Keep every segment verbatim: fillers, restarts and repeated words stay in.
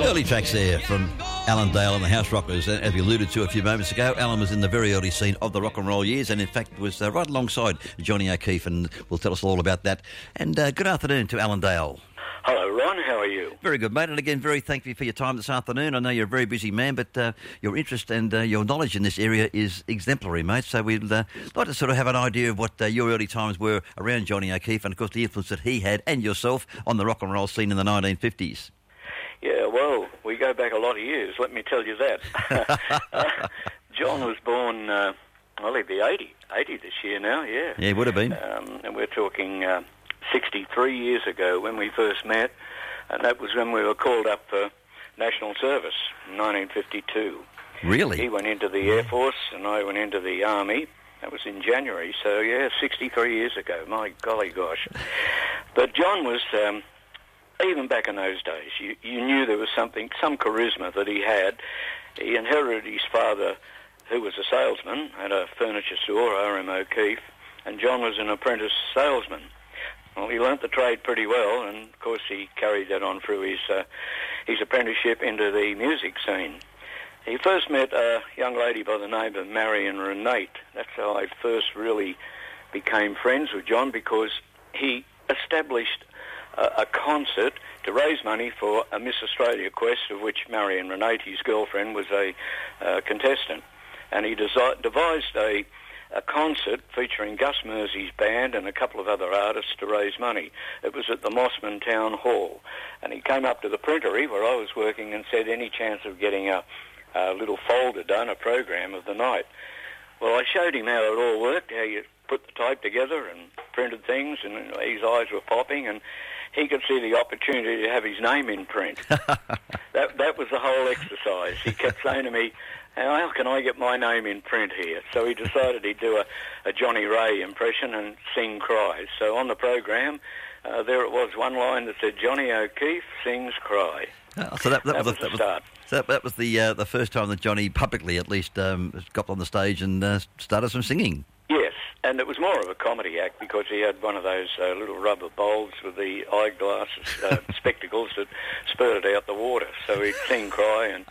Early tracks there from Alan Dale and the House Rockers. As we alluded to a few moments ago, Alan was in the very early scene of the rock and roll years, and in fact was uh, right alongside Johnny O'Keefe, and will tell us all about that. And uh, good afternoon to Alan Dale. Hello, Ron. How are you? Very good, mate. And again, very thank you for your time this afternoon. I know you're a very busy man, but uh, your interest and uh, your knowledge in this area is exemplary, mate. So we'd uh, like to sort of have an idea of what uh, your early times were around Johnny O'Keefe, and of course the influence that he had and yourself on the rock and roll scene in the nineteen fifties. Yeah, well, we go back a lot of years, let me tell you that. uh, John was born, uh, well, he'd be eighty, eighty this year now, yeah. Yeah, would have been. Um, and we're talking uh, sixty-three years ago when we first met, and that was when we were called up for national service in nineteen fifty-two. Really? He went into the Air Force and I went into the Army. That was in January, so yeah, sixty-three years ago. My golly gosh. But John was... Um, Even back in those days, you, you knew there was something, some charisma that he had. He inherited his father, who was a salesman at a furniture store, R M O'Keefe, and John was an apprentice salesman. Well, he learnt the trade pretty well, and of course he carried that on through his uh, his apprenticeship into the music scene. He first met a young lady by the name of Marion Renate. That's how I first really became friends with John, because he established a concert to raise money for a Miss Australia quest, of which Marion Renate, his girlfriend, was a uh, contestant. And he desi- devised a, a concert featuring Gus Mersey's band and a couple of other artists to raise money. It was at the Mossman Town Hall. And he came up to the printery where I was working and said, any chance of getting a, a little folder done, a program of the night? Well, I showed him how it all worked, how you put the type together and printed things, and his eyes were popping, and he could see the opportunity to have his name in print. that that was the whole exercise. He kept saying to me, how can I get my name in print here? So he decided he'd do a, a Johnny Ray impression and sing Cry. So on the program, uh, there it was, one line that said, Johnny O'Keefe sings Cry. Oh, so that, that, that was, was the the start. So that, that was the uh, the first time that Johnny publicly, at least, um, got on the stage and uh, started some singing. Yes, and it was more of a comedy act because he had one of those uh, little rubber bulbs with the eyeglasses, uh, spectacles that spurted out the water. So he'd sing Cry and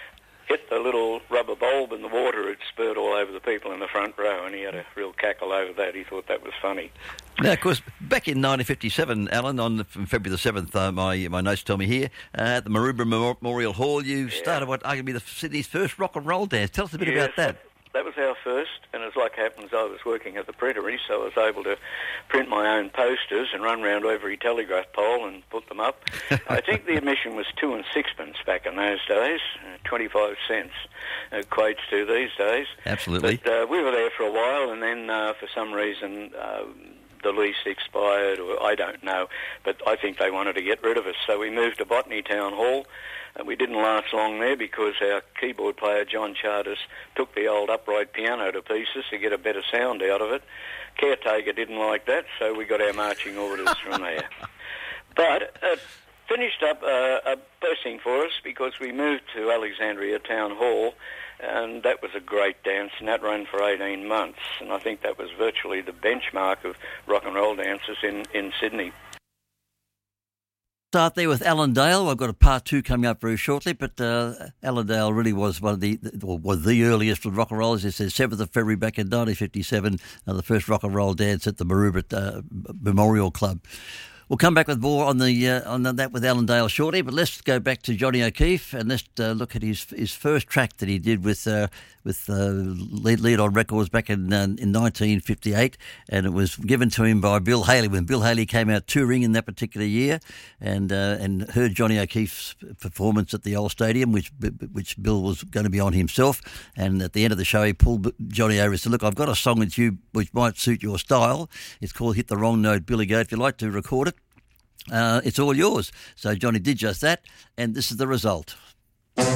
hit the little rubber bulb in the water. It spurred all over the people in the front row, and he had a real cackle over that. He thought that was funny. Now, of course, back in nineteen fifty-seven, Alan, on the, from February the seventh, uh, my my notes tell me here, uh, at the Maroubra Memorial Hall, you yeah. started what arguably the Sydney's first rock and roll dance. Tell us a bit yes, about that. That was our first, and as like happens, I was working at the printery, so I was able to print my own posters and run around every telegraph pole and put them up. I think the admission was two and sixpence back in those days, uh, twenty-five cents equates to these days. Absolutely. But uh, we were there for a while, and then uh, for some reason uh, the lease expired, or I don't know, but I think they wanted to get rid of us, so we moved to Botany Town Hall. Uh, we didn't last long there because our keyboard player, John Charters, took the old upright piano to pieces to get a better sound out of it. Caretaker didn't like that, so we got our marching orders from there. But it finished up uh, a blessing for us because we moved to Alexandria Town Hall, and that was a great dance, and that ran for eighteen months. And I think that was virtually the benchmark of rock and roll dances in, in Sydney. Start there with Alan Dale. I've got a part two coming up very shortly, but uh, Alan Dale really was one of the, or was the earliest of rock and rollers. It says seventh of February back in nineteen fifty-seven, uh, the first rock and roll dance at the Maroubra uh, Memorial Club. We'll come back with more on the uh, on that with Alan Dale shortly, but let's go back to Johnny O'Keefe and let's uh, look at his his first track that he did with uh, with uh, Lead, Lead On Records back in uh, in nineteen fifty-eight, and it was given to him by Bill Haley when Bill Haley came out touring in that particular year, and uh, and heard Johnny O'Keefe's performance at the old stadium, which which Bill was going to be on himself, and at the end of the show he pulled Johnny over and said, "Look, I've got a song that you which might suit your style. It's called Hit the Wrong Note, Billy Goat. If you'd like to record it, Uh, it's all yours." So Johnny did just that, and this is the result.